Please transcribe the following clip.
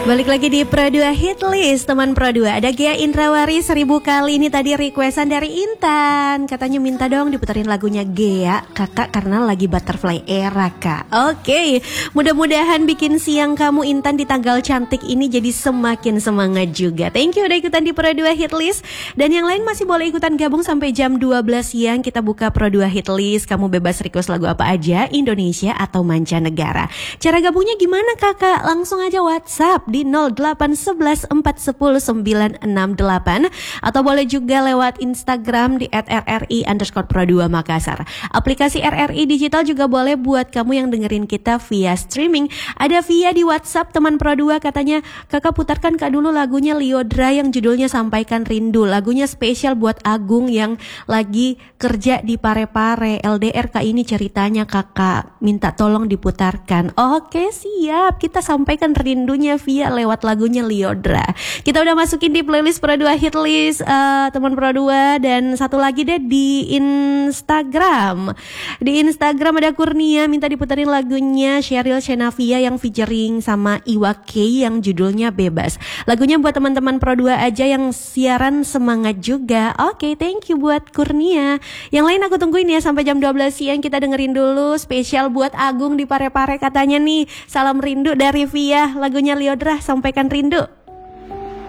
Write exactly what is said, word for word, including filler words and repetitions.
Balik lagi di Pro dua Hit List, teman Pro dua. Ada Gia Indrawari seribu kali ini tadi requestan dari Intan. Katanya minta dong diputerin lagunya Gia, kakak karena lagi butterfly era kak. Oke, mudah-mudahan bikin siang kamu Intan di tanggal cantik ini jadi semakin semangat juga. Thank you udah ikutan di Pro dua Hit List. Dan yang lain masih boleh ikutan gabung sampai jam dua belas siang. Kita buka Pro dua Hit List. Kamu bebas request lagu apa aja, Indonesia atau mancanegara. Cara gabungnya gimana kakak? Langsung aja WhatsApp di nol delapan satu satu empat satu nol sembilan enam delapan atau boleh juga lewat Instagram di et er er i underscore pro dua Makassar. Aplikasi R R I Digital juga boleh buat kamu yang dengerin kita via streaming. Ada Via di WhatsApp teman Pro dua, katanya kakak putarkan kak dulu lagunya Lyodra yang judulnya Sampaikan Rindu. Lagunya spesial buat Agung yang lagi kerja di Parepare L D R kak, ini ceritanya kakak, minta tolong diputarkan. Oke siap, kita sampaikan rindunya Via lewat lagunya Lyodra. Kita udah masukin di playlist Pro dua Hit List uh, teman Pro dua. Dan satu lagi deh di Instagram. Di Instagram ada Kurnia minta diputerin lagunya Sheryl Shenavia yang featuring sama Iwa K yang judulnya Bebas. Lagunya buat teman-teman Pro dua aja yang siaran semangat juga. Oke, thank you buat Kurnia. Yang lain aku tungguin ya sampai jam dua belas siang. Kita dengerin dulu spesial buat Agung di Parepare katanya nih. Salam rindu dari Via, lagunya Lyodra Sampaikan Rindu.